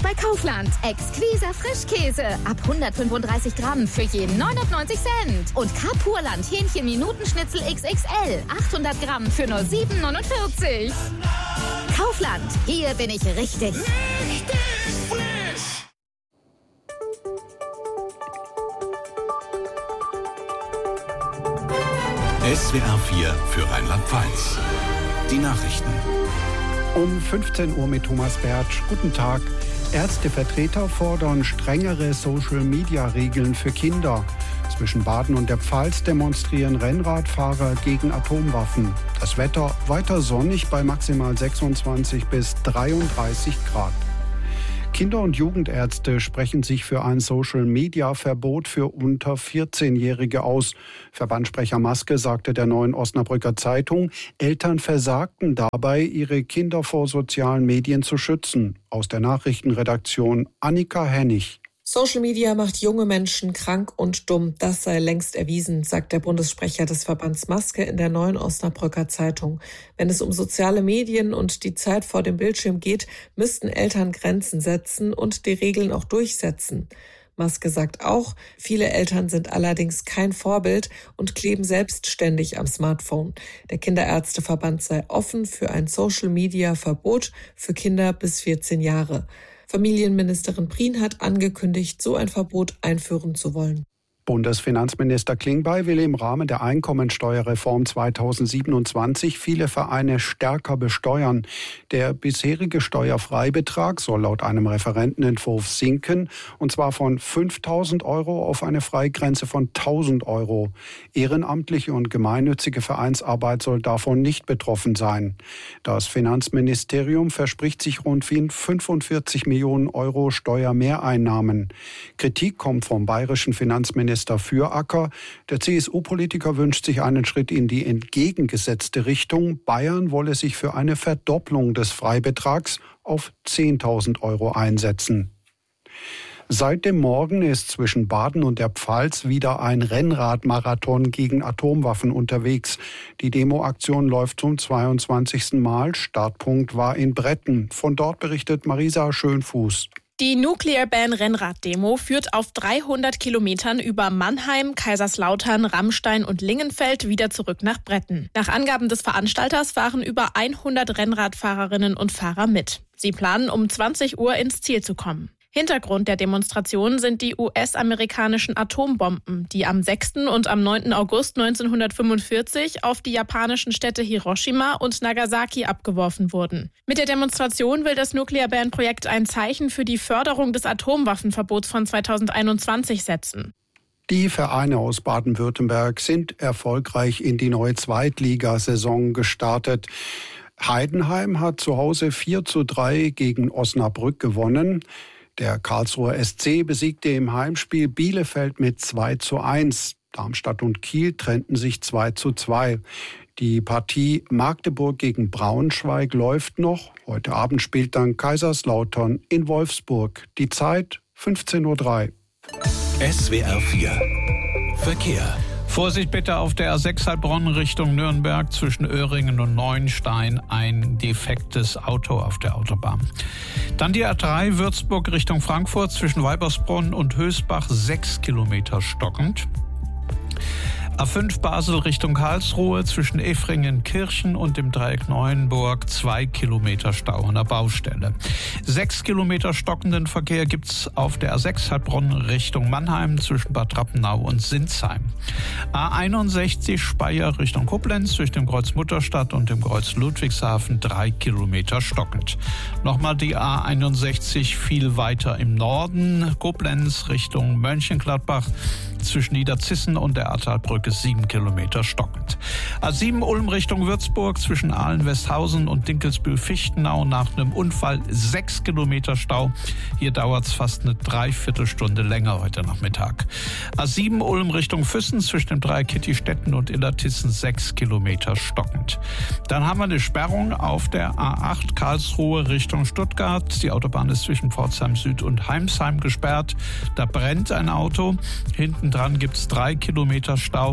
bei Kaufland. Exquiser Frischkäse ab 135 Gramm für je 99 Cent. Und Kapurland Hähnchen-Minutenschnitzel XXL 800 Gramm für nur 7,49. Kaufland, hier bin ich richtig. Richtig frisch! SWR 4 für Rheinland-Pfalz. Die Nachrichten. Um 15 Uhr mit Thomas Bertsch. Guten Tag. Ärztevertreter fordern strengere Social-Media-Regeln für Kinder. Zwischen Baden und der Pfalz demonstrieren Rennradfahrer gegen Atomwaffen. Das Wetter weiter sonnig bei maximal 26 bis 33 Grad. Kinder- und Jugendärzte sprechen sich für ein Social-Media-Verbot für unter 14-Jährige aus. Verbandssprecher Maske sagte der Neuen Osnabrücker Zeitung, Eltern versagten dabei, ihre Kinder vor sozialen Medien zu schützen. Aus der Nachrichtenredaktion Annika Hennig. Social Media macht junge Menschen krank und dumm. Das sei längst erwiesen, sagt der Bundessprecher des Verbands Maske in der Neuen Osnabrücker Zeitung. Wenn es um soziale Medien und die Zeit vor dem Bildschirm geht, müssten Eltern Grenzen setzen und die Regeln auch durchsetzen. Maske sagt auch, viele Eltern sind allerdings kein Vorbild und kleben selbstständig am Smartphone. Der Kinderärzteverband sei offen für ein Social-Media-Verbot für Kinder bis 14 Jahre. Familienministerin Prien hat angekündigt, so ein Verbot einführen zu wollen. Bundesfinanzminister Klingbeil will im Rahmen der Einkommensteuerreform 2027 viele Vereine stärker besteuern. Der bisherige Steuerfreibetrag soll laut einem Referentenentwurf sinken, und zwar von 5.000 € auf eine Freigrenze von 1.000 €. Ehrenamtliche und gemeinnützige Vereinsarbeit soll davon nicht betroffen sein. Das Finanzministerium verspricht sich rund 45 Millionen € Steuermehreinnahmen. Kritik kommt vom bayerischen Finanzminister Füracker. Der CSU-Politiker wünscht sich einen Schritt in die entgegengesetzte Richtung. Bayern wolle sich für eine Verdopplung des Freibetrags auf 10.000 € einsetzen. Seit dem Morgen ist zwischen Baden und der Pfalz wieder ein Rennradmarathon gegen Atomwaffen unterwegs. Die Demoaktion läuft zum 22. Mal. Startpunkt war in Bretten. Von dort berichtet Marisa Schönfuß. Die Nuclear Ban Rennrad-Demo führt auf 300 Kilometern über Mannheim, Kaiserslautern, Rammstein und Lingenfeld wieder zurück nach Bretten. Nach Angaben des Veranstalters fahren über 100 Rennradfahrerinnen und Fahrer mit. Sie planen, um 20 Uhr ins Ziel zu kommen. Hintergrund der Demonstration sind die US-amerikanischen Atombomben, die am 6. und am 9. August 1945 auf die japanischen Städte Hiroshima und Nagasaki abgeworfen wurden. Mit der Demonstration will das Nuclear Ban-Projekt ein Zeichen für die Förderung des Atomwaffenverbots von 2021 setzen. Die Vereine aus Baden-Württemberg sind erfolgreich in die neue Zweitligasaison gestartet. Heidenheim hat zu Hause 4:3 gegen Osnabrück gewonnen. Der Karlsruher SC besiegte im Heimspiel Bielefeld mit 2:1. Darmstadt und Kiel trennten sich 2:2. Die Partie Magdeburg gegen Braunschweig läuft noch. Heute Abend spielt dann Kaiserslautern in Wolfsburg. Die Zeit 15:03 Uhr. SWR 4 Verkehr. Vorsicht bitte auf der A6 Heilbronn Richtung Nürnberg zwischen Öhringen und Neuenstein, ein defektes Auto auf der Autobahn. Dann die A3 Würzburg Richtung Frankfurt zwischen Weibersbronn und Hösbach 6 Kilometer stockend. A5 Basel Richtung Karlsruhe zwischen Effringen-Kirchen und dem Dreieck Neuenburg 2 Kilometer Stau an der Baustelle. 6 Kilometer stockenden Verkehr gibt's auf der A6 Heilbronn Richtung Mannheim zwischen Bad Rappenau und Sinsheim. A61 Speyer Richtung Koblenz zwischen dem Kreuz Mutterstadt und dem Kreuz Ludwigshafen 3 Kilometer stockend. Nochmal die A61 viel weiter im Norden, Koblenz Richtung Mönchengladbach zwischen Niederzissen und der Ahrtalbrücke 7 Kilometer stockend. A7 Ulm Richtung Würzburg zwischen Ahlen-Westhausen und Dinkelsbühl-Fichtenau nach einem Unfall 6 Kilometer Stau. Hier dauert es fast eine Dreiviertelstunde länger heute Nachmittag. A7 Ulm Richtung Füssen zwischen dem Dreieck Kittistetten und Illertissen 6 Kilometer stockend. Dann haben wir eine Sperrung auf der A8 Karlsruhe Richtung Stuttgart. Die Autobahn ist zwischen Pforzheim Süd und Heimsheim gesperrt. Da brennt ein Auto. Hinten dran gibt es 3 Kilometer Stau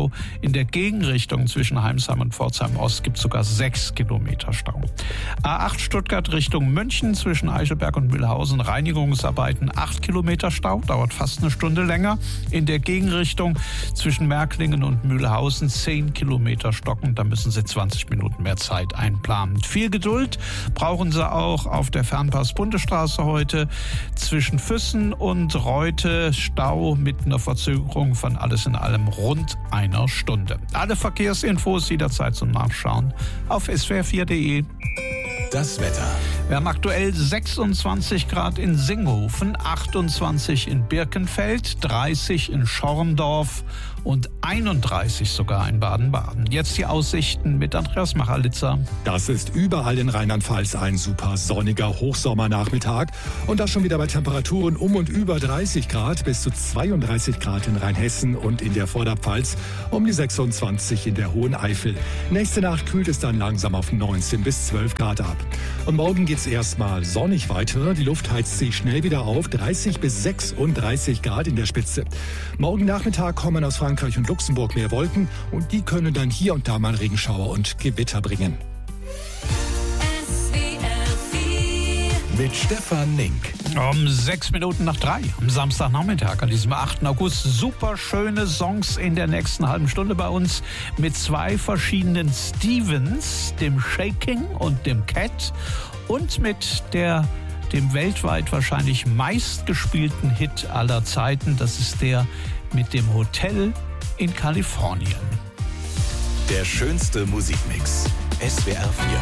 Stau. In der Gegenrichtung zwischen Heimsheim und Pforzheim Ost gibt es sogar 6 Kilometer Stau. A8 Stuttgart Richtung München zwischen Eichelberg und Mühlhausen. Reinigungsarbeiten 8 Kilometer Stau, dauert fast eine Stunde länger. In der Gegenrichtung zwischen Märklingen und Mühlhausen 10 Kilometer stocken. Da müssen Sie 20 Minuten mehr Zeit einplanen. Viel Geduld brauchen Sie auch auf der Fernpass-Bundesstraße heute. Zwischen Füssen und Reute Stau mit einer Verzögerung von alles in allem rund einer Stunde. Alle Verkehrsinfos jederzeit zum Nachschauen auf swr4.de. Das Wetter. Wir haben aktuell 26 Grad in Singhofen, 28 in Birkenfeld, 30 in Schorndorf und 31 sogar in Baden-Baden. Jetzt die Aussichten mit Andreas Macharlitzer. Das ist überall in Rheinland-Pfalz ein super sonniger Hochsommernachmittag. Und das schon wieder bei Temperaturen um und über 30 Grad bis zu 32 Grad in Rheinhessen und in der Vorderpfalz, um die 26 in der Hohen Eifel. Nächste Nacht kühlt es dann langsam auf 19 bis 12 Grad ab. Und morgen geht's erstmal sonnig weiter. Die Luft heizt sich schnell wieder auf, 30 bis 36 Grad in der Spitze. Morgen Nachmittag kommen aus Frankreich und Luxemburg mehr Wolken und die können dann hier und da mal Regenschauer und Gewitter bringen. Mit Stefan Nink. Um 6 Minuten nach 3 am Samstagnachmittag, an diesem 8. August. Super schöne Songs in der nächsten halben Stunde bei uns mit 2 verschiedenen Stevens, dem Shaking und dem Cat und mit dem weltweit wahrscheinlich meistgespielten Hit aller Zeiten. Das ist der mit dem Hotel in Kalifornien. Der schönste Musikmix. SWR 4.